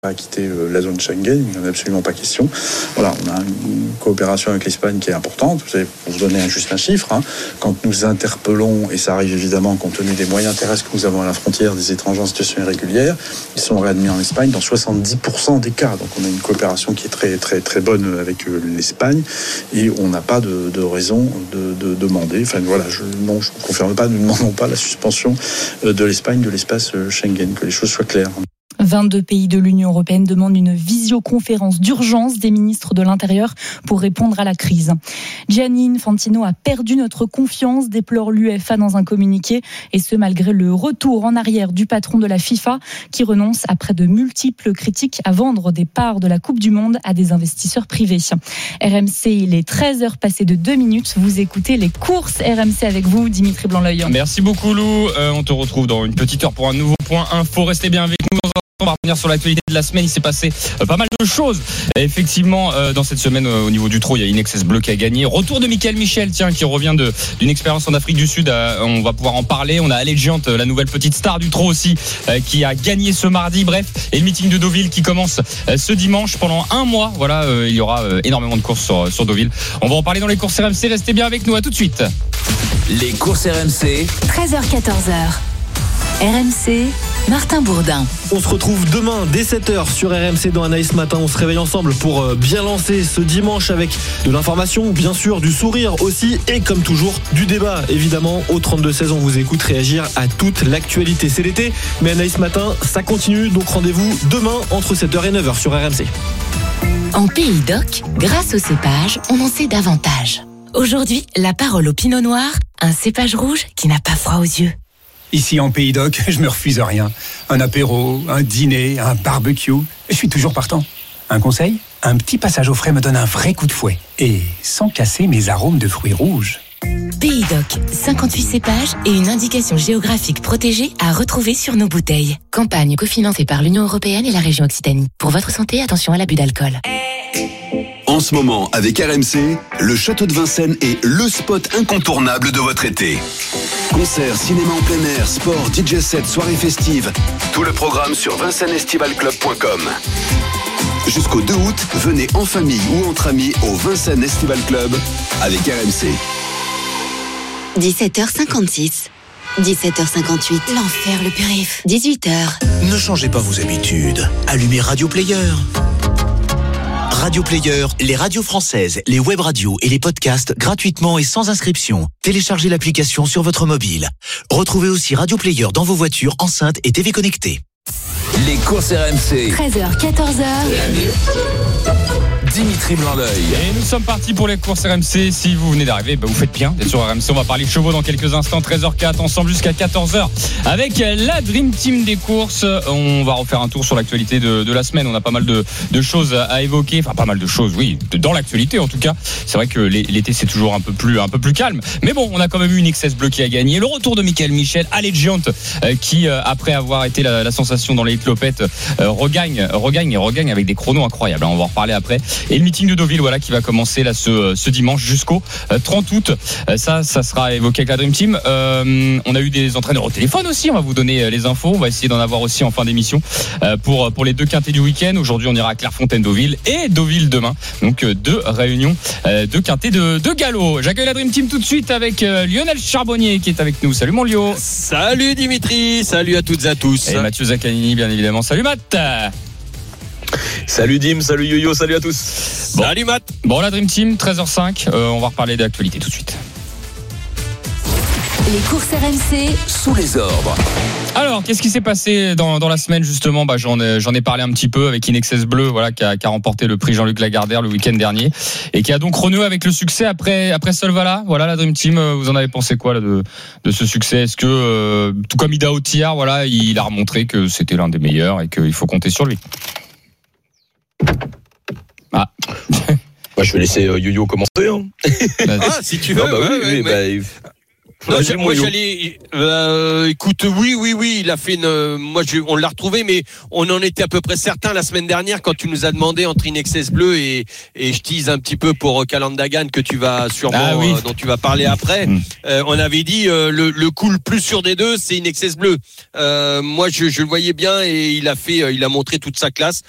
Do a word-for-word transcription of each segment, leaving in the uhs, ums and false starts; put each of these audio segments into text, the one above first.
à quitter la zone Schengen, il n'y en a absolument pas question. Voilà, on a une coopération avec l'Espagne qui est importante. Vous savez, pour vous donner juste un chiffre, hein, quand nous interpellons, et ça arrive évidemment compte tenu des moyens terrestres que nous avons à la frontière, des étrangers en situation irrégulière, ils sont réadmis en Espagne dans soixante-dix pour cent des cas. Donc on a une coopération qui est très très très bonne avec l'Espagne et on n'a pas de, de raison de, de demander. Enfin voilà, je, non, je ne confirme pas, nous ne demandons pas la suspension de l'Espagne de l'espace Schengen, que les choses soient claires. vingt-deux pays de l'Union européenne demandent une visioconférence d'urgence des ministres de l'Intérieur pour répondre à la crise. Gianni Infantino a perdu notre confiance, déplore l'UEFA dans un communiqué, et ce malgré le retour en arrière du patron de la FIFA qui renonce après de multiples critiques à vendre des parts de la Coupe du Monde à des investisseurs privés. R M C, il est treize heures passées de deux minutes. Vous écoutez les courses R M C avec vous, Dimitri Blanc-L'Oeil. Merci beaucoup Lou. Euh, on te retrouve dans une petite heure pour un nouveau point info. Restez bien avec nous. On va revenir sur l'actualité de la semaine. Il s'est passé euh, pas mal de choses. Et effectivement, euh, dans cette semaine, euh, au niveau du trot, il y a Inexcess Bleu qui a gagné. Retour de Michael Michel, tiens, qui revient de, d'une expérience en Afrique du Sud. Euh, on va pouvoir en parler. On a Allegiant, euh, la nouvelle petite star du trot aussi, euh, qui a gagné ce mardi. Bref, et le meeting de Deauville qui commence euh, ce dimanche pendant un mois. Voilà, euh, il y aura euh, énormément de courses sur, sur Deauville. On va en parler dans les courses R M C. Restez bien avec nous. À tout de suite. Les courses R M C. treize heures quatorze heures. R M C, Martin Bourdin. On se retrouve demain dès sept heures sur R M C dans Anaïs Matin. On se réveille ensemble pour bien lancer ce dimanche avec de l'information, bien sûr, du sourire aussi et comme toujours, du débat. Évidemment, au trente-deux seize, on vous écoute réagir à toute l'actualité. C'est l'été, mais Anaïs Matin, ça continue. Donc rendez-vous demain entre sept heures et neuf heures sur R M C. En Pays d'Oc, grâce au cépage, on en sait davantage. Aujourd'hui, la parole au Pinot Noir, un cépage rouge qui n'a pas froid aux yeux. Ici en Pays d'Oc, je me refuse rien. Un apéro, un dîner, un barbecue, je suis toujours partant. Un conseil ? Un petit passage au frais me donne un vrai coup de fouet. Et sans casser mes arômes de fruits rouges. Pays d'Oc, cinquante-huit cépages et une indication géographique protégée à retrouver sur nos bouteilles. Campagne cofinancée par l'Union européenne et la région Occitanie. Pour votre santé, attention à l'abus d'alcool. En ce moment, avec R M C, le Château de Vincennes est le spot incontournable de votre été. Concerts, cinéma en plein air, sport, D J set, soirées festives. Tout le programme sur vincennes estival club point com. Jusqu'au deux août, venez en famille ou entre amis au Vincennes Estival Club avec R M C. dix-sept heures cinquante-six. dix-sept heures cinquante-huit. L'enfer, le périph'. dix-huit heures. Ne changez pas vos habitudes. Allumez Radio Player. Radio Player, les radios françaises, les web radios et les podcasts gratuitement et sans inscription. Téléchargez l'application sur votre mobile. Retrouvez aussi Radio Player dans vos voitures, enceintes et T V connectées. Les courses R M C. treize heures quatorze heures. Dimitri Blanc-L'Oeil. Et nous sommes partis pour les courses R M C. Si vous venez d'arriver, bah vous faites bien d'être sur R M C. On va parler chevaux dans quelques instants. treize heures quatre ensemble jusqu'à quatorze heures avec la Dream Team des courses. On va refaire un tour sur l'actualité de, de la semaine. On a pas mal de, de choses à évoquer. Enfin, pas mal de choses, oui, dans l'actualité en tout cas. C'est vrai que l'été c'est toujours un peu plus, un peu plus calme. Mais bon, on a quand même eu une Inexcess Bleu qui a gagné. Le retour de Michael Michel, Allegiant, euh, qui euh, après avoir été la, la sensation dans les clopettes, euh, regagne, regagne et regagne avec des chronos incroyables. On va en reparler après. Et le meeting de Deauville, voilà, qui va commencer là ce, ce dimanche jusqu'au trente août. Ça, ça sera évoqué avec la Dream Team. Euh, on a eu des entraîneurs au téléphone aussi. On va vous donner les infos. On va essayer d'en avoir aussi en fin d'émission pour pour les deux quintés du week-end. Aujourd'hui, on ira à Clairefontaine-Deauville et Deauville demain. Donc deux réunions, deux quintés de, de galop. J'accueille la Dream Team tout de suite avec Lionel Charbonnier qui est avec nous. Salut mon Lio. Salut Dimitri. Salut à toutes et à tous. Et Mathieu Zaccanini, bien évidemment. Salut Matt. Salut Dim, salut Yo-Yo, salut à tous. Bon. Salut Matt. Bon, la Dream Team, treize heures cinq, euh, on va reparler d'actualité tout de suite. Les courses R M C sous les ordres. Alors, qu'est-ce qui s'est passé dans, dans la semaine justement ? Bah, j'en ai, j'en ai parlé un petit peu avec Inexcess Bleu, voilà, qui a, qui a remporté le prix Jean-Luc Lagardère le week-end dernier et qui a donc renoué avec le succès après, après Solvala. Voilà, la Dream Team, vous en avez pensé quoi là, de, de ce succès ? Est-ce que, euh, tout comme Ida Otillard, voilà, il a remontré que c'était l'un des meilleurs et qu'il faut compter sur lui ? Ah. Bah, je vais laisser euh, Yo-Yo commencer. Hein. Ah, si tu veux. Non, bah, oui, ouais, oui, ouais, bah, Non, j'ai, moi j'allais. Euh, écoute, oui, oui, oui, il a fait une. Euh, moi, je, on l'a retrouvé, mais on en était à peu près certain la semaine dernière quand tu nous as demandé entre Inexcess Bleu et et je tease un petit peu pour Calandagan que tu vas sûrement, ah, oui. euh, dont tu vas parler après. Mmh. Euh, on avait dit euh, le, le coup le plus sûr des deux, c'est Inexcess Bleu. Euh, moi, je, je le voyais bien et il a fait, euh, il a montré toute sa classe.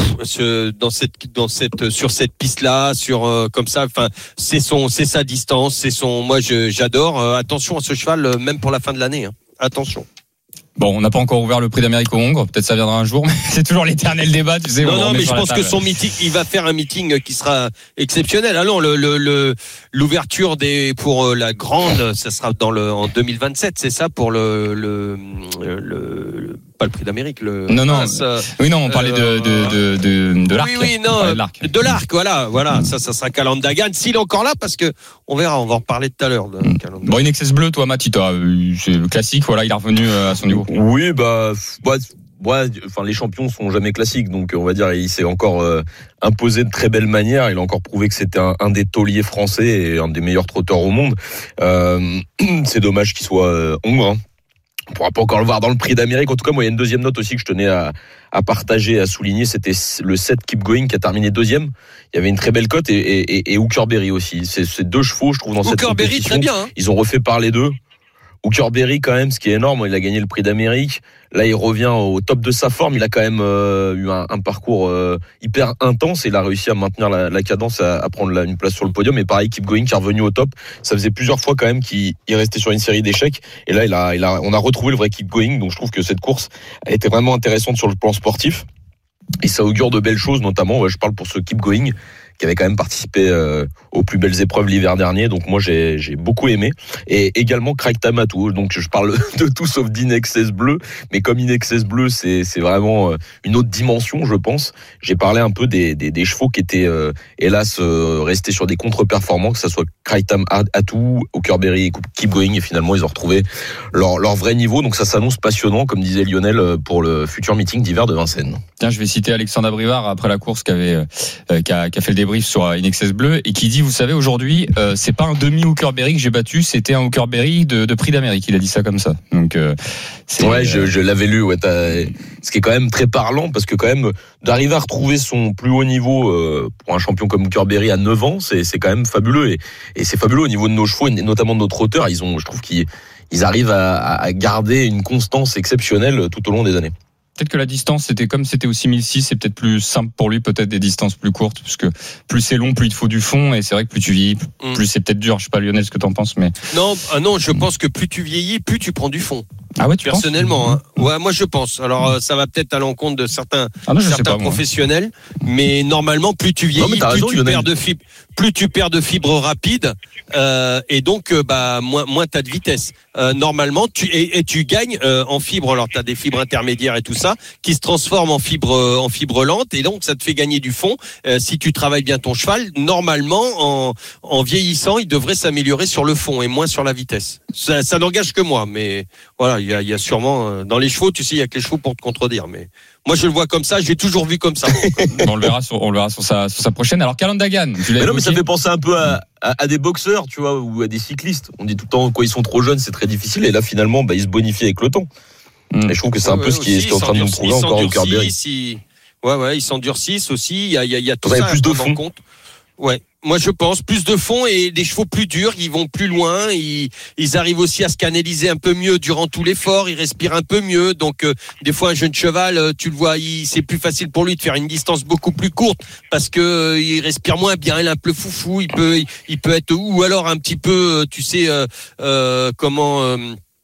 Ce, dans cette dans cette sur cette piste là sur euh, comme ça, enfin c'est son c'est sa distance, c'est son moi je, j'adore euh, attention à ce cheval euh, même pour la fin de l'année hein. Attention. Bon, on n'a pas encore ouvert le prix d'Amérique au Hongre, peut-être ça viendra un jour, mais c'est toujours l'éternel débat, tu sais. Non, non, mais je pense que son meeting, il va faire un meeting qui sera exceptionnel. Alors, le, le, le, l'ouverture des, pour la grande, ça sera dans le, en deux mille vingt-sept, c'est ça, pour le, le, le, le pas le prix d'Amérique, le. Non, non. Ça, oui, non, on parlait euh, de, de, de, de l'arc. Oui, oui, non. De l'arc. De l'arc, voilà, voilà. Ça, ça sera Calandagan. S'il est encore là, parce que, on verra, on va en reparler tout à l'heure. De mmh. Bon, Inexcess Bleu, toi, Matita, c'est classique, voilà, il est revenu à son niveau. Oui, bah, ouais, ouais, enfin, les champions sont jamais classiques, donc on va dire, il s'est encore euh, imposé de très belle manière. Il a encore prouvé que c'était un, un des tauliers français et un des meilleurs trotteurs au monde. Euh, c'est dommage qu'il soit euh, hongre. Hein. On pourra pas encore le voir dans le prix d'Amérique. En tout cas, moi, il y a une deuxième note aussi que je tenais à, à partager, à souligner. C'était le sept Keep Going qui a terminé deuxième. Il y avait une très belle cote et, et, et, et Hookerberry aussi. C'est, c'est deux chevaux, je trouve, dans cette compétition. Très bien, hein. Ils ont refait parler d'eux. Hookerberry, quand même, ce qui est énorme, il a gagné le prix d'Amérique. Là, il revient au top de sa forme. Il a quand même euh, eu un, un parcours euh, hyper intense et il a réussi à maintenir la, la cadence, à, à prendre la, une place sur le podium. Et pareil, Keep Going qui est revenu au top. Ça faisait plusieurs fois quand même qu'il il restait sur une série d'échecs. Et là, il a, il a, on a retrouvé le vrai Keep Going. Donc, je trouve que cette course a été vraiment intéressante sur le plan sportif. Et ça augure de belles choses, notamment, ouais, je parle pour ce Keep Going, qui avait quand même participé euh, aux plus belles épreuves l'hiver dernier, donc moi j'ai, j'ai beaucoup aimé. Et également Craig Tamatou, donc je parle de tout sauf d'Inexcess Bleu, mais comme Inexcess Bleu c'est, c'est vraiment une autre dimension, je pense. J'ai parlé un peu des, des, des chevaux qui étaient euh, hélas euh, restés sur des contre-performants, que ça soit Craig Tamatou, Hookerberry et Keep Going, et finalement ils ont retrouvé leur, leur vrai niveau, donc ça s'annonce passionnant, comme disait Lionel, pour le futur meeting d'hiver de Vincennes. Tiens, je vais citer Alexandre Abrivard après la course qui avait euh, qui, a, qui a fait le débrief sur Inexcess Bleu et qui dit, vous savez, aujourd'hui euh, c'est pas un demi Hookerberry que j'ai battu, c'était un Hookerberry de, de prix d'Amérique. Il a dit ça comme ça. Donc euh, c'est, ouais, je, je l'avais lu. Ouais, ce qui est quand même très parlant parce que quand même d'arriver à retrouver son plus haut niveau euh, pour un champion comme Hookerberry à neuf ans, c'est c'est quand même fabuleux et, et c'est fabuleux au niveau de nos chevaux et notamment de notre hauteur. Ils ont, je trouve qu'ils ils arrivent à, à garder une constance exceptionnelle tout au long des années. Peut-être que la distance, c'était comme c'était au six mille six, c'est peut-être plus simple pour lui, peut-être des distances plus courtes, parce que plus c'est long, plus il te faut du fond, et c'est vrai que plus tu vieillis, plus mmh. c'est peut-être dur. Je sais pas, Lionel, ce que t'en penses, mais. Non, ah non, je pense que plus tu vieillis, plus tu prends du fond. Ah ouais, tu personnellement, penses hein. Ouais, moi je pense. Alors euh, ça va peut-être à l'encontre de certains, ah non, certains pas, professionnels, mais normalement plus tu vieillis, non, plus raison, tu Lionel. perds de fibres, plus tu perds de fibres rapides, euh, et donc euh, bah moins moins t'as de vitesse. Euh, normalement, tu et, et tu gagnes euh, en fibres. Alors t'as des fibres intermédiaires et tout ça qui se transforment en fibres euh, en fibres lentes, et donc ça te fait gagner du fond. Euh, si tu travailles bien ton cheval, normalement en en vieillissant, il devrait s'améliorer sur le fond et moins sur la vitesse. Ça, ça n'engage que moi, mais voilà, il y a, il y a sûrement dans les chevaux, tu sais, il y a que les chevaux pour te contredire, mais moi je le vois comme ça, j'ai toujours vu comme ça. on le verra sur, on le verra sur sa, sur sa prochaine. Alors Calandagan, tu l'as mais non, évoqué. Mais ça fait penser un peu à, à, à des boxeurs, tu vois, ou à des cyclistes. On dit tout le temps quand ils sont trop jeunes, c'est très difficile, et là finalement, bah, ils se bonifient avec le temps. Mmh. Et je trouve que c'est ouais, un peu ouais, ce qui est, ce qui est en train de nous prouver encore Hookerberry. Ils... Ouais, ouais, ils s'endurcissent aussi. Il y a, il y a, il y a tout ça, ça plus à de prendre en compte. Ouais. Moi, je pense plus de fond et des chevaux plus durs, ils vont plus loin, ils, ils arrivent aussi à se canaliser un peu mieux durant tout l'effort, ils respirent un peu mieux. Donc, euh, des fois, un jeune cheval, euh, tu le vois, il, c'est plus facile pour lui de faire une distance beaucoup plus courte parce que euh, il respire moins bien, il est un peu foufou, il peut, il, il peut être ou alors un petit peu, tu sais, euh, euh, comment. Euh,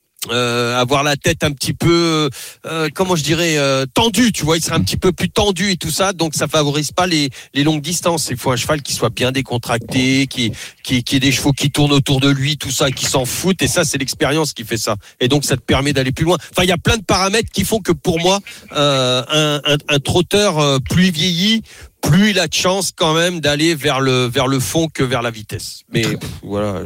Euh, avoir la tête un petit peu euh, comment je dirais euh, tendue, tu vois, il serait un petit peu plus tendu et tout ça, donc ça favorise pas les les longues distances. Il faut un cheval qui soit bien décontracté, qui qui qui ait des chevaux qui tournent autour de lui, tout ça, qui s'en foutent, et ça c'est l'expérience qui fait ça. Et donc ça te permet d'aller plus loin. Enfin, il y a plein de paramètres qui font que pour moi euh, un, un un trotteur euh, plus vieilli, plus il a de chance quand même d'aller vers le vers le fond que vers la vitesse. Mais pff, voilà.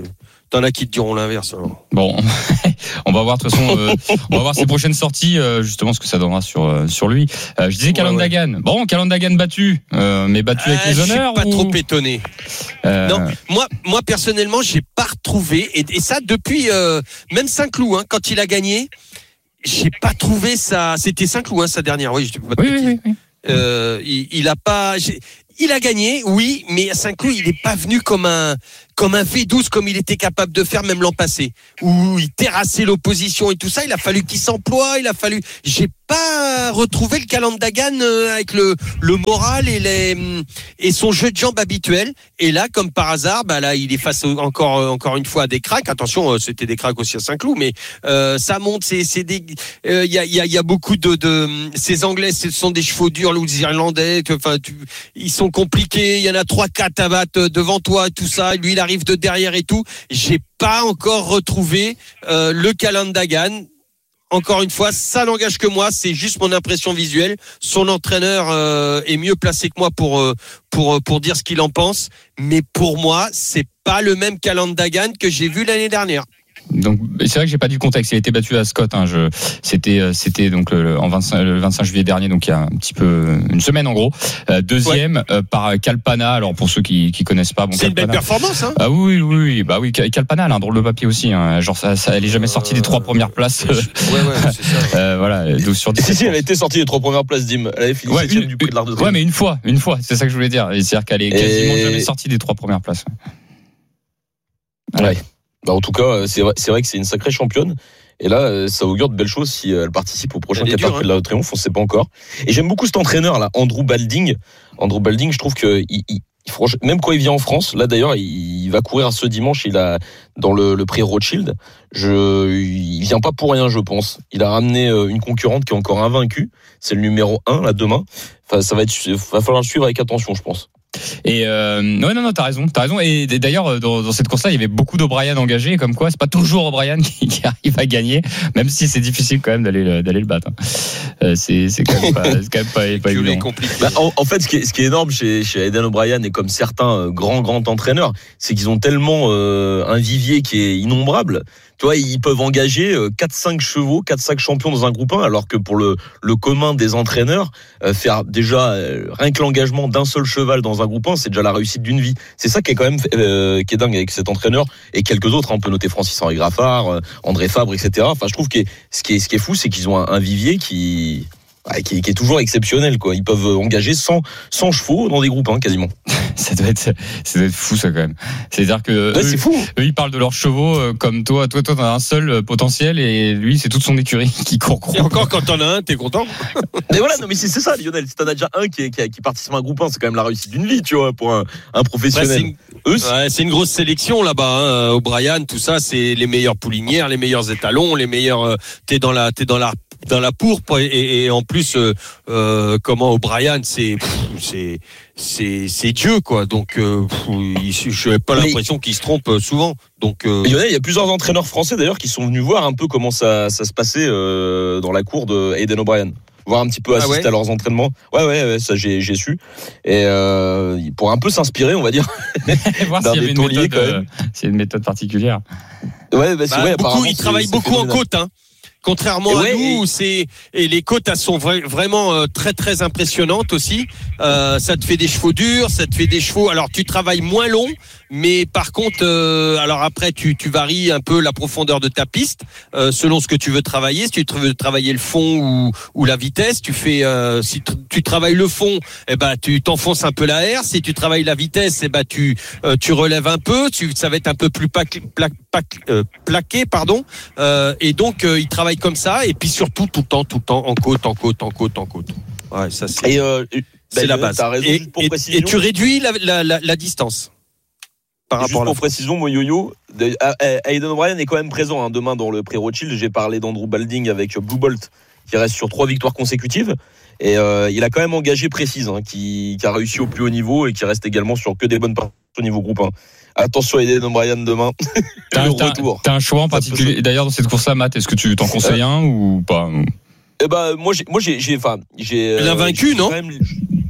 T'en as qui te diront l'inverse. Alors. Bon, on va voir de toute façon, euh, on va voir ses prochaines sorties, euh, justement ce que ça donnera sur euh, sur lui. Euh, je disais Calandagan. Ouais, ouais. Bon, Calandagan battu, euh, mais battu euh, avec les honneurs. Je suis pas ou... trop étonné. Euh... Non, moi, moi personnellement, j'ai pas retrouvé et, et ça depuis euh, même Saint-Cloud, hein, quand il a gagné, j'ai pas trouvé ça. C'était Saint-Cloud, hein, sa dernière. Oui, je pas oui, oui, oui, oui. Euh, il, il a pas. J'ai... Il a gagné, oui, mais à Saint-Cloud, il n'est pas venu comme un comme un V douze comme il était capable de faire même l'an passé, où il terrassait l'opposition et tout ça. Il a fallu qu'il s'emploie, il a fallu. J'ai pas retrouvé le Calandagan avec le le moral et les et son jeu de jambes habituel. Et là, comme par hasard, bah là, il est face encore encore une fois à des cracks. Attention, c'était des cracks aussi à Saint-Cloud, mais euh, ça monte. C'est c'est des. Il euh, y a il y a il y a beaucoup de de ces Anglais, ce sont des chevaux durs, les Irlandais. Enfin, tu, ils sont compliqués. Il y en a trois quatre à battre devant toi, tout ça. Lui, il arrive de derrière et tout. J'ai pas encore retrouvé euh, le Calandagan. Encore une fois, ça n'engage que moi, c'est juste mon impression visuelle. Son entraîneur euh, est mieux placé que moi pour euh, pour pour dire ce qu'il en pense, mais pour moi, c'est pas le même Calandagan que j'ai vu l'année dernière. Donc c'est vrai que j'ai pas dit le contexte. Il a été battu à Scott. Hein, je, c'était, c'était donc le, en vingt-cinq, le vingt-cinq juillet dernier, donc il y a un petit peu une semaine en gros. Euh, deuxième ouais. euh, par Kalpana. Alors pour ceux qui qui connaissent pas, bon, c'est Kalpana, une belle performance. Hein. Ah oui, oui, oui, bah oui. Kalpana, elle a un drôle de papier aussi. Hein. Genre ça, ça, elle est jamais sortie des trois premières places. Ouais, ouais, c'est ça. euh, voilà, douze sur dix. Si, si, elle a été sortie des trois premières places, Dim. Elle avait fini ouais, septième une, du prix de l'Arc de Triomphe. Ouais, mais une fois, une fois. C'est ça que je voulais dire. C'est-à-dire qu'elle est quasiment Et... jamais sortie des trois premières places. Voilà. Ouais. Bah en tout cas, c'est vrai, c'est vrai que c'est une sacrée championne. Et là, ça augure de belles choses si elle participe au prochain Qatar Prix de l'Arc de Triomphe. On ne sait pas encore. Et j'aime beaucoup cet entraîneur là, Andrew Balding. Andrew Balding, je trouve que il, il, même quand il vient en France, là d'ailleurs, il va courir ce dimanche. Il a dans le, le prix Rothschild. Je, il vient pas pour rien, je pense. Il a ramené une concurrente qui est encore invaincue. C'est le numéro un là demain. Enfin, ça va être, va falloir le suivre avec attention, je pense. Et euh, ouais, non, non, t'as raison, t'as raison. Et d'ailleurs, dans, dans cette course-là, il y avait beaucoup d'O'Brien engagés, comme quoi c'est pas toujours O'Brien qui, qui arrive à gagner, même si c'est difficile quand même d'aller d'aller le battre. Euh, c'est c'est quand même pas, c'est quand même pas, pas évident. Bah, en, en fait, ce qui est, ce qui est énorme chez chez Aidan O'Brien et comme certains grands grands entraîneurs, c'est qu'ils ont tellement euh, un vivier qui est innombrable. Tu vois, ils peuvent engager quatre cinq chevaux, quatre cinq champions dans un groupe un, alors que pour le, le commun des entraîneurs, euh, faire déjà euh, rien que l'engagement d'un seul cheval dans un groupe un, c'est déjà la réussite d'une vie. C'est ça qui est quand même euh, qui est dingue avec cet entraîneur et quelques autres. Hein, on peut noter Francis-Henri Graffard, euh, André Fabre, et cetera. Enfin, je trouve que ce qui est ce qui est fou, c'est qu'ils ont un, un vivier qui Qui est, qui est toujours exceptionnel, quoi. Ils peuvent engager cent, cent chevaux dans des groupes, hein, quasiment. ça doit être, ça doit être fou, ça, quand même. C'est-à-dire que. Ouais, eux, c'est fou. Eux, ils parlent de leurs chevaux, euh, comme toi. Toi, toi, t'en as un seul euh, potentiel et lui, c'est toute son écurie qui court. Et encore, quand t'en as un, t'es content. Mais voilà, non, mais c'est, c'est ça, Lionel. Si t'en as déjà un qui, est, qui, qui participe à un groupe un, c'est quand même la réussite d'une vie, tu vois, pour un, un professionnel. Ouais, c'est, une, Eux, c'est... Ouais, c'est une grosse sélection, là-bas, hein. O'Brien, tout ça, c'est les meilleures poulinières, les meilleurs étalons, les meilleurs, euh, t'es dans la, t'es dans la, dans la pourpre et, et, et en plus euh, euh, comment O'Brien c'est c'est c'est c'est Dieu quoi donc euh, je n'ai pas l'impression qu'il se trompe souvent donc euh... il y en a il y a plusieurs entraîneurs français d'ailleurs qui sont venus voir un peu comment ça ça se passait euh, dans la cour de Aidan O'Brien, voir un petit peu assister ah ouais à leurs entraînements. Ouais, ouais, ouais, ça j'ai, j'ai su. Et euh, pour un peu s'inspirer, on va dire. voir s'il y avait une méthode, quand même. Euh, c'est une méthode particulière. Ouais, bah, c'est bah, vrai. Beaucoup, ils travaillent beaucoup en côte, hein. Contrairement et à ouais, nous, et... c'est et les côtes elles sont vra- vraiment euh, très très impressionnantes aussi. Euh, ça te fait des chevaux durs, ça te fait des chevaux. Alors tu travailles moins long, mais par contre, euh, alors après tu tu varies un peu la profondeur de ta piste euh, selon ce que tu veux travailler. Si tu veux travailler le fond ou ou la vitesse, tu fais. Euh, si t- tu travailles le fond, eh ben tu t'enfonces un peu l'air. Si tu travailles la vitesse, eh ben tu euh, tu relèves un peu. Tu ça va être un peu plus plaqué, pla- plaqué, euh, plaqué pardon. Euh, et donc euh, il travaille comme ça et puis surtout tout le temps tout le temps en côte en côte en côte en côte ouais ça c'est et euh, c'est ben, la base raison, et, pour et, et tu réduis la, la, la, la distance par et rapport juste à pour précision mon yo-yo Aidan O'Brien est quand même présent hein, demain dans le prix Rothschild. J'ai parlé d'Andrew Balding avec Blue Bolt qui reste sur trois victoires consécutives et euh, il a quand même engagé Précise hein, qui, qui a réussi au plus haut niveau et qui reste également sur que des bonnes parties au niveau groupe un. Attention à Aidan O'Brien demain. T'as, t'as, t'as un choix en particulier. D'ailleurs, dans cette course-là, Matt, est-ce que tu t'en conseilles un ou pas? Eh ben, moi, j'ai, moi, j'ai, j'ai, enfin, j'ai. L'invaincu, non? Même...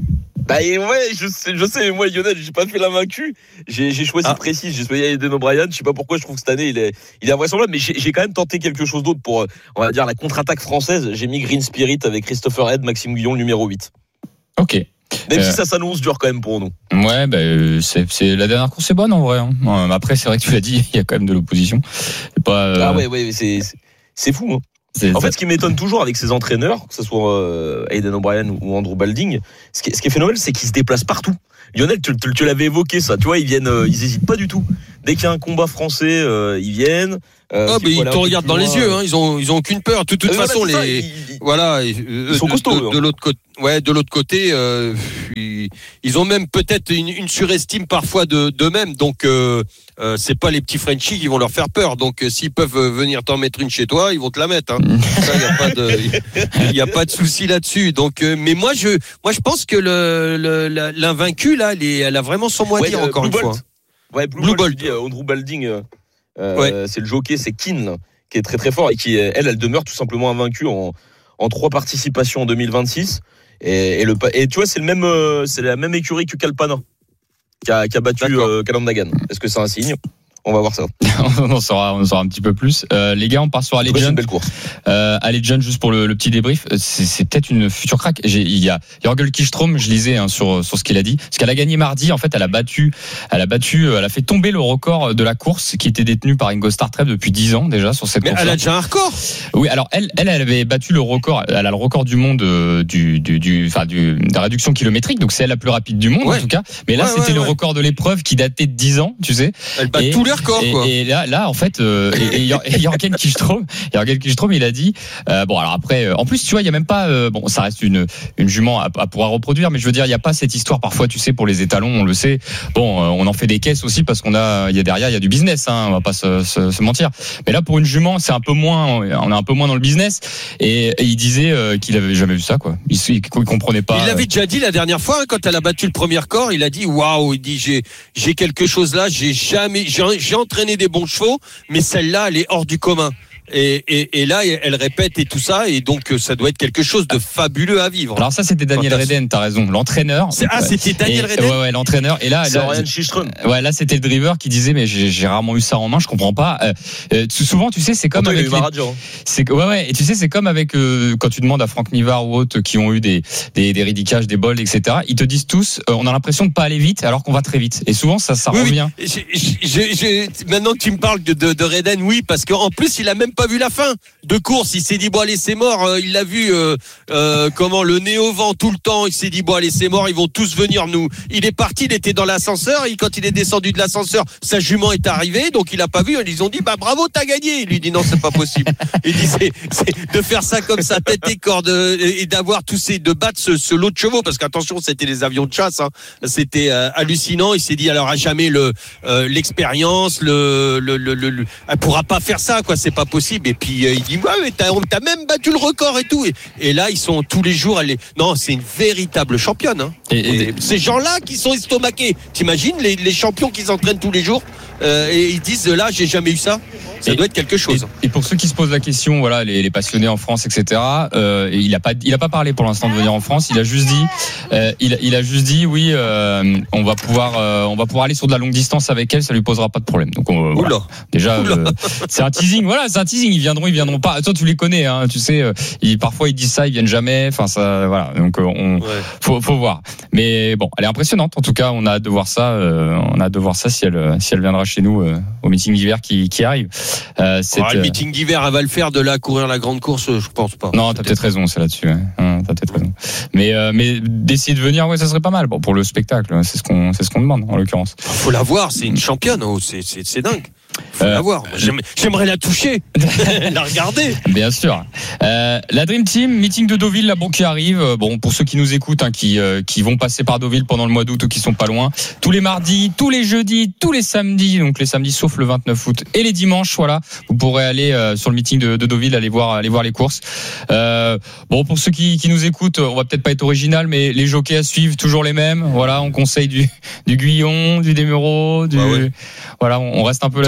Bah ouais, je sais, je sais, moi Lionel, j'ai pas fait l'invaincu. J'ai, j'ai choisi ah. précis, j'ai choisi Eden O'Brien. Je sais pas pourquoi, je trouve que cette année il est, il est invraisemblable, mais j'ai, j'ai quand même tenté quelque chose d'autre pour, on va dire, la contre-attaque française. J'ai mis Green Spirit avec Christopher Head, Maxime Guillon, numéro huit. Ok. Même euh... si ça s'annonce dur quand même pour nous. Ouais, bah, c'est, c'est la dernière course, c'est bonne en vrai. Hein. Après, c'est vrai que tu l'as dit, il y a quand même de l'opposition. C'est pas. Euh... Ah ouais, ouais, c'est, c'est, c'est fou. Hein. C'est en fait, ce qui m'étonne toujours avec ces entraîneurs, que ce soit euh, Aidan O'Brien ou Andrew Balding, ce qui, ce qui est phénoménal, c'est qu'ils se déplacent partout. Lionel, tu, tu, tu l'avais évoqué ça, tu vois, ils viennent, euh, ils hésitent pas du tout. Dès qu'il y a un combat français, euh, ils viennent. Euh, oh, mais ils te regardent dans les yeux, hein. Ils ont, ils ont aucune peur. De toute euh, façon, voilà, les, ça, ils, voilà, ils sont costauds. De, de, de l'autre côté, ouais, de l'autre côté, euh, ils, ils ont même peut-être une, une surestime parfois de d'eux-mêmes. Donc, euh, euh, c'est pas les petits Frenchies qui vont leur faire peur. Donc, euh, s'ils peuvent venir t'en mettre une chez toi, ils vont te la mettre. Hein. Ça, il y a pas de, il y a pas de souci là-dessus. Donc, euh, mais moi, je, moi, je pense que le, le la, l'invaincu là, elle, est, elle a vraiment son mot à ouais, dire euh, encore Blue une Bolt. fois. Ouais, Blue, Blue Bolt. Bolt. Euh, Andrew Balding, euh, euh, ouais. c'est le jockey, c'est Keane, qui est très très fort et qui, elle, elle demeure tout simplement invaincue en, en trois participations en deux mille vingt-six. Et, et, le, et tu vois, c'est, le même, c'est la même écurie que Kalpana, qui a, qui a battu euh, Calandagan. Est-ce que c'est un signe ? On va voir ça. on en saura, on en saura un petit peu plus. Euh, les gars, on part sur Allegiant. C'est une belle course. Euh, Allegiant, juste pour le, le petit débrief, c'est, c'est peut-être une future crack. J'ai, il y a Jörgel Kihlström, je lisais hein, sur sur ce qu'il a dit, parce qu'elle a gagné mardi. En fait, elle a battu, elle a battu, elle a fait tomber le record de la course qui était détenu par Ingo Startreb depuis dix ans déjà sur cette course. Mais elle a déjà un record. Oui, alors elle, elle, elle avait battu le record. Elle a le record du monde euh, du, du, du, enfin du, de la réduction kilométrique. Donc c'est elle la plus rapide du monde ouais. en tout cas. Mais là, ouais, c'était ouais, le ouais. record de l'épreuve qui datait de dix ans, tu sais. Elle bat et, tous les records, et, quoi. Et là, Là, en fait, euh, et, et, et Jörgen Kihlström, Jörgen Kihlström, il a dit, euh, bon, alors après, euh, en plus, tu vois, il y a même pas, euh, bon, ça reste une une jument à, à pouvoir reproduire, mais je veux dire, il y a pas cette histoire parfois, tu sais, pour les étalons, on le sait. Bon, euh, on en fait des caisses aussi parce qu'on a, il y a derrière, il y a du business, hein, on va pas se, se, se mentir. Mais là, pour une jument, c'est un peu moins, on est un peu moins dans le business. Et, et il disait euh, qu'il avait jamais vu ça, quoi. Il, il, il comprenait pas. Il l'avait déjà dit la dernière fois hein, quand elle a battu le premier record. Il a dit, waouh, il dit, j'ai j'ai quelque chose là, j'ai jamais, j'ai, j'ai entraîné des bons chevaux, mais celle-là, elle est hors du commun. Et, et, et là, elle répète et tout ça, et donc ça doit être quelque chose de fabuleux à vivre. Alors ça, c'était Daniel Redden, t'as raison, l'entraîneur. C'est, ah, c'était Daniel Redden. Ouais, ouais, l'entraîneur. Et là, c'est là, Ryan Kihlström. Ouais, là, c'était le driver qui disait, mais j'ai, j'ai rarement eu ça en main, je comprends pas. Euh, euh, souvent, tu sais, c'est comme Pourtant, avec. Les... Radio, hein. C'est ouais, ouais. Et tu sais, c'est comme avec euh, quand tu demandes à Franck Nivard ou autres qui ont eu des des, des ridicages, des bols, et cetera. Ils te disent tous, euh, on a l'impression de pas aller vite, alors qu'on va très vite. Et souvent, ça, ça oui, revient. Oui. J'ai, j'ai, j'ai, maintenant que tu me parles de, de, de Redden, oui, parce qu'en plus, il a même pas vu la fin de course. Il s'est dit bon allez c'est mort. Euh, il l'a vu euh, euh, comment le nez au vent tout le temps. Il s'est dit bon allez c'est mort. Ils vont tous venir nous. Il est parti. Il était dans l'ascenseur. Et quand il est descendu de l'ascenseur, sa jument est arrivée. Donc il a pas vu. Ils ont dit bah bravo t'as gagné. Il lui dit non c'est pas possible. Il dit c'est, c'est de faire ça comme ça tête et corde et d'avoir tous ces de battre ce, ce lot de chevaux parce qu'attention c'était les avions de chasse. Hein. C'était euh, hallucinant. Il s'est dit alors à jamais le euh, l'expérience le le le, le, le elle pourra pas faire ça quoi. C'est pas possible. Et puis euh, il dit ouais mais T'as, t'as même battu le record et tout. Et, et là, ils sont tous les jours. Elle est... Non, c'est une véritable championne. Hein. Et, et, et ces gens-là qui sont estomaqués. T'imagines les, les champions qui s'entraînent tous les jours euh, et ils disent là, j'ai jamais eu ça. Ça et, doit être quelque chose. Et, et pour ceux qui se posent la question, voilà, les, les passionnés en France, et cetera. Euh, et il a pas, il a pas parlé pour l'instant de venir en France. Il a juste dit, euh, il, il a juste dit, oui, euh, on va pouvoir, euh, on va pouvoir aller sur de la longue distance avec elle. Ça lui posera pas de problème. Donc, on, voilà. Déjà, euh, c'est un teasing. Voilà, c'est un teasing. Ils viendront, ils viendront pas. Toi, tu les connais, hein, tu sais. Ils, parfois, ils disent ça, ils viennent jamais. Enfin, ça, voilà. Donc, on, ouais. faut, faut voir. Mais bon, elle est impressionnante. En tout cas, on a hâte de voir ça. Euh, on a hâte de voir ça si elle, si elle viendra chez nous euh, au meeting d'hiver qui, qui arrive. Euh, ah, le meeting d'hiver, elle va le faire de là courir la grande course, je pense pas. Non, t'as peut-être raison, c'est là-dessus. Ouais. Hein, t'as peut-être raison. Mais, euh, mais d'essayer de venir, ouais, ça serait pas mal. Bon, pour le spectacle, c'est ce qu'on, c'est ce qu'on demande en l'occurrence. Faut la voir, c'est une championne, oh, c'est, c'est, c'est dingue. Faut euh, la voir. J'aimerais, j'aimerais la toucher, la regarder. Bien sûr. Euh, la Dream Team, meeting de Deauville, là, bon, qui arrive. Bon, pour ceux qui nous écoutent, hein, qui, euh, qui vont passer par Deauville pendant le mois d'août ou qui sont pas loin, tous les mardis, tous les jeudis, tous les samedis, donc les samedis sauf le vingt-neuf août et les dimanches, voilà, vous pourrez aller euh, sur le meeting de, de Deauville, aller voir, aller voir les courses. Euh, bon, pour ceux qui, qui nous écoutent, on va peut-être pas être original, mais les jockeys à suivre, toujours les mêmes. Voilà, on conseille du, du Guyon, du Desmureaux, du, bah ouais. Voilà, on, on reste un peu là-dessus. Du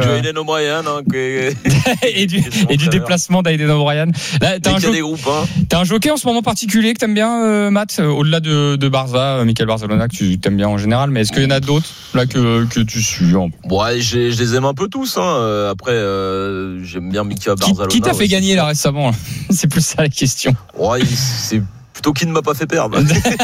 du Aiden O'Brien. Hein, que... et du, et du déplacement d'Aiden O'Brien. Là, t'as un, jo- groupes, hein. t'as un jockey en ce moment particulier que t'aimes bien, euh, Matt, au-delà de, de Barza, euh, Michael Barzalona, que tu t'aimes bien en général, mais est-ce qu'il y en a d'autres là que, que tu suis en... Ouais, j'ai, je les aime un peu tous. Hein. Après, euh, j'aime bien Michael Barzalona. Qui, qui t'a fait aussi. gagner là récemment là c'est plus ça la question. Ouais, c'est plutôt qui ne m'a pas fait perdre.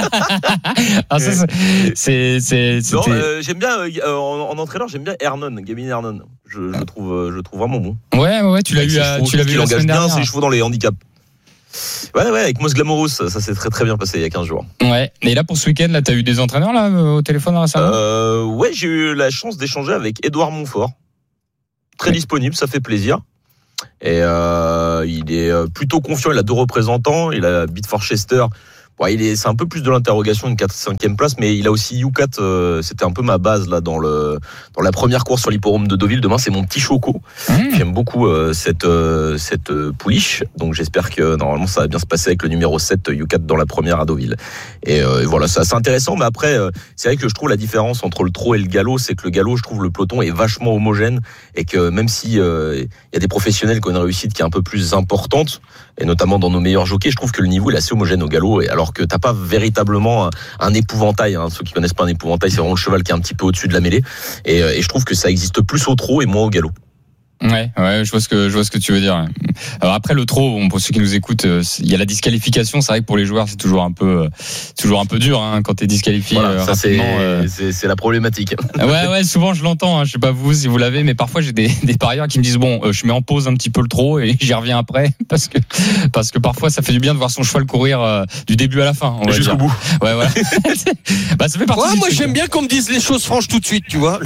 ah, ça, c'est, c'est, non, euh, j'aime bien euh, en, en entraîneur, j'aime bien Hernon, Gavin Hernon. Je, je le trouve, je le trouve vraiment bon. Ouais, ouais, tu l'as eu, à, tu l'as vu la semaine dernière. Il engage bien ses chevaux dans les handicaps. Ouais, ouais, avec Mos Glamorous, ça, ça s'est très très bien passé il y a quinze jours. Ouais. Et là pour ce week-end, là, t'as eu des entraîneurs là au téléphone récemment. Euh, ouais, j'ai eu la chance d'échanger avec Édouard Montfort. Très ouais. disponible, ça fait plaisir. Et euh, il est plutôt confiant, il a deux représentants, il a Bitford Chester. Bon, il est, c'est un peu plus de l'interrogation, une quatre cinquième place, mais il a aussi U quatre, euh, c'était un peu ma base là dans le dans la première course sur l'hippodrome de Deauville. Demain, c'est mon petit Choco. Mmh. J'aime beaucoup euh, cette euh, cette euh, pouliche, donc j'espère que normalement ça va bien se passer avec le numéro sept U quatre dans la première à Deauville. Et, euh, et voilà, c'est assez intéressant, mais après euh, c'est vrai que je trouve la différence entre le trot et le galop, c'est que le galop, je trouve le peloton est vachement homogène et que même si euh, il y a des professionnels qui ont une réussite qui est un peu plus importante, et notamment dans nos meilleurs jockeys, je trouve que le niveau est assez homogène au galop, et alors que t'as pas véritablement un, un épouvantail, hein. Ceux qui connaissent pas un épouvantail, c'est vraiment le cheval qui est un petit peu au-dessus de la mêlée, et, et je trouve que ça existe plus au trot et moins au galop. Ouais, ouais, je vois ce que je vois ce que tu veux dire. Alors après le trot, bon, pour ceux qui nous écoutent, il y a la disqualification. C'est vrai que pour les joueurs, c'est toujours un peu, toujours un peu dur hein, quand t'es disqualifié. Voilà, ça c'est, euh... c'est c'est la problématique. Ouais, ouais, souvent je l'entends. Hein, je sais pas vous si vous l'avez, mais parfois j'ai des, des parieurs qui me disent bon, euh, je mets en pause un petit peu le trot et j'y reviens après parce que parce que parfois ça fait du bien de voir son cheval courir euh, du début à la fin. On va jusqu'au dire. bout. Ouais, voilà. Bah ça fait partie. Ouais, du moi truc. J'aime bien qu'on me dise les choses franches tout de suite, tu vois.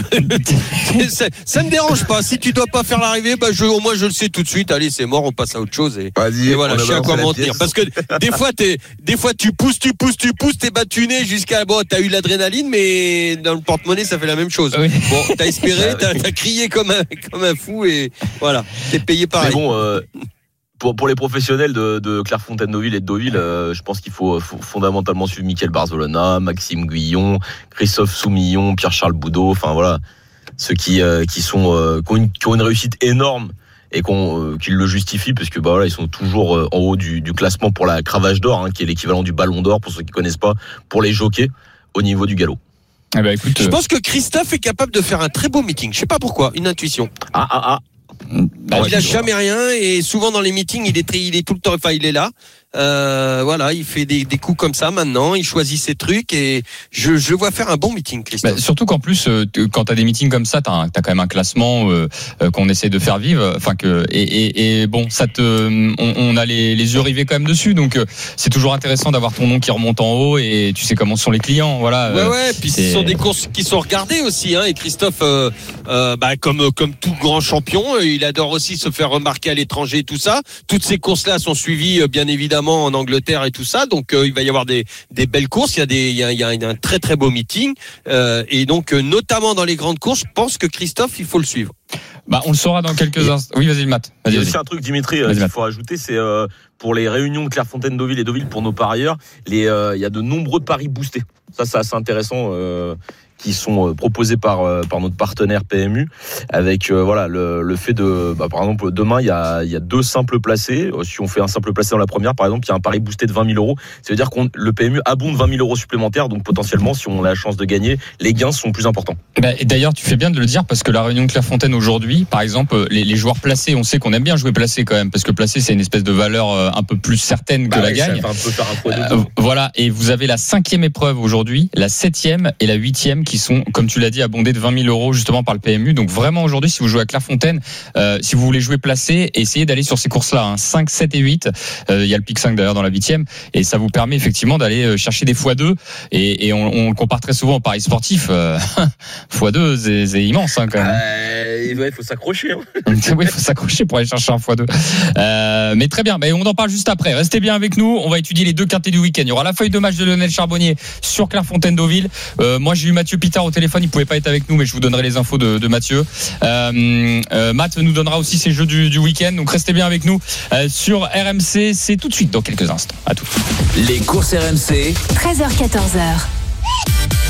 ça, ça me dérange pas. Si tu dois pas faire l'arrivée, bah je, au moins je le sais tout de suite. Allez, c'est mort, on passe à autre chose. Et, Vas-y, et voilà, je sais à quoi m'en tenir. Parce que des fois, t'es, des fois, tu pousses, tu pousses, tu pousses, t'es batuné jusqu'à bon, t'as eu l'adrénaline, mais dans le porte-monnaie, ça fait la même chose. Oui. Bon, t'as espéré, t'as, t'as crié comme un, comme un fou et voilà, t'es payé pareil. Mais bon. Euh... Pour, pour les professionnels de, de Clairefontaine-Deauville et de Deauville, euh, je pense qu'il faut, faut fondamentalement suivre Michael Barzalona, Maxime Guillon, Christophe Soumillon, Pierre-Charles Boudot, enfin voilà, ceux qui, euh, qui, sont, euh, qui, ont une, qui ont une réussite énorme et qu'on, euh, qui le justifient, parce que bah, voilà, ils sont toujours euh, en haut du, du classement pour la cravache d'or, hein, qui est l'équivalent du ballon d'or, pour ceux qui ne connaissent pas, pour les jockeys, au niveau du galop. Eh ben, écoute, je pense que Christophe est capable de faire un très beau meeting. Je ne sais pas pourquoi, une intuition. Ah, ah, ah. Bah, il lâche jamais rien et souvent dans les meetings il est très, il est tout le temps, enfin il est là. Euh, voilà, il fait des, des coups comme ça maintenant, il choisit ses trucs et je, je vois faire un bon meeting, Christophe. Bah, surtout qu'en plus, euh, quand t'as des meetings comme ça, t'as, t'as quand même un classement euh, euh, qu'on essaie de faire vivre. Enfin que et, et, et bon, ça te, on, on a les, les yeux rivés quand même dessus, donc euh, c'est toujours intéressant d'avoir ton nom qui remonte en haut et tu sais comment sont les clients, voilà. Ouais, ouais. Puis ce sont des courses qui sont regardées aussi, hein. Et Christophe, euh, euh, bah, comme comme tout grand champion, il adore aussi se faire remarquer à l'étranger, tout ça. Toutes ces courses-là sont suivies, bien évidemment, en Angleterre et tout ça, donc euh, il va y avoir des, des belles courses, il y a, des, il y a, il y a un très très beau meeting, euh, et donc euh, notamment dans les grandes courses, je pense que Christophe, il faut le suivre. Bah, on le saura dans quelques instants. Oui, vas-y, Matt. Vas-y, il y a vas-y. aussi un truc, Dimitri, euh, qu'il faut rajouter, c'est euh, pour les réunions de Clairefontaine-Deauville et Deauville pour nos parieurs, les, euh, il y a de nombreux paris boostés. Ça, c'est assez intéressant. Euh, qui sont proposés par par notre partenaire P M U, avec euh, voilà le, le fait de bah, par exemple demain il y a il y a deux simples placés. Si on fait un simple placé dans la première, par exemple, il y a un pari boosté de vingt mille euros. Ça veut dire que le P M U abonde vingt mille euros supplémentaires, donc potentiellement si on a la chance de gagner, les gains sont plus importants. Bah, et d'ailleurs tu fais bien de le dire parce que la réunion de Clairefontaine aujourd'hui, par exemple, les, les joueurs placés, on sait qu'on aime bien jouer placé quand même parce que placé c'est une espèce de valeur un peu plus certaine que bah, la ouais, gagne. Ça fait un peu faire un fois euh, voilà, et vous avez la cinquième épreuve aujourd'hui, la septième et la huitième qui sont, comme tu l'as dit, abondés de vingt mille euros justement par le P M U. Donc vraiment aujourd'hui, si vous jouez à Clairefontaine, euh, si vous voulez jouer placé, essayez d'aller sur ces courses-là, hein, cinq, sept et huit. Euh, il y a le pic cinq d'ailleurs dans la huitième, et ça vous permet effectivement d'aller chercher des fois deux. Et, et on, on le compare très souvent au paris sportif. Euh, fois deux, c'est, c'est immense hein, quand même. Euh, il faut s'accrocher. Hein. Oui, il faut s'accrocher pour aller chercher un fois deux. Euh, mais très bien, mais on en parle juste après. Restez bien avec nous. On va étudier les deux quintés du week-end. Il y aura la feuille de match de Lionel Charbonnier sur Clairefontaine-Deauville. Euh, moi, j'ai eu Mathieu Pitard au téléphone. Il pouvait pas être avec nous, mais je vous donnerai les infos de, de Mathieu. Euh, euh, Matt nous donnera aussi ses jeux du, du week-end. Donc restez bien avec nous euh, sur R M C. C'est tout de suite dans quelques instants. À tout. Les courses R M C. treize heures quatorze heures.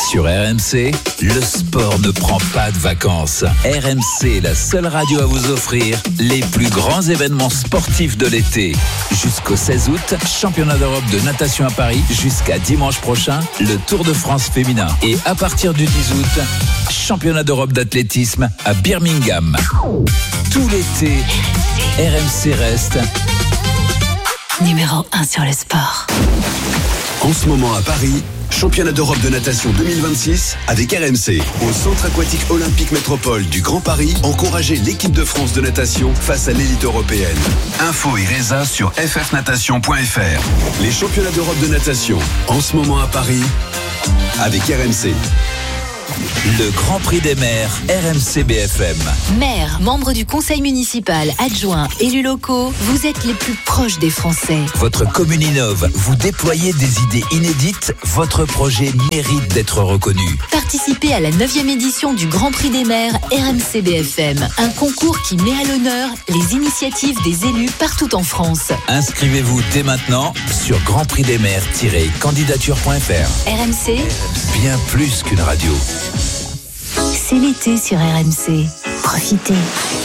Sur R M C, le sport ne prend pas de vacances. R M C est la seule radio à vous offrir les plus grands événements sportifs de l'été. Jusqu'au seize août, championnat d'Europe de natation à Paris. Jusqu'à dimanche prochain, le Tour de France féminin. Et à partir du dix août, championnat d'Europe d'athlétisme à Birmingham. Tout l'été, R M C reste numéro un sur le sport. En ce moment à Paris, championnat d'Europe de natation deux mille vingt-six avec R M C. Au Centre aquatique olympique métropole du Grand Paris, encouragez l'équipe de France de natation face à l'élite européenne. Info et résa sur f f natation point f r. Les championnats d'Europe de natation, en ce moment à Paris, avec R M C. Le Grand Prix des maires, R M C B F M. Maires, membres du conseil municipal, adjoints, élus locaux, vous êtes les plus proches des Français. Votre commune innove, vous déployez des idées inédites, votre projet mérite d'être reconnu. Participez à la neuvième édition du Grand Prix des maires R M C B F M, un concours qui met à l'honneur les initiatives des élus partout en France. Inscrivez-vous dès maintenant sur grand prix des maires tiret candidature point f r. R M C, bien plus qu'une radio. c'est l'été sur R M C. Profitez.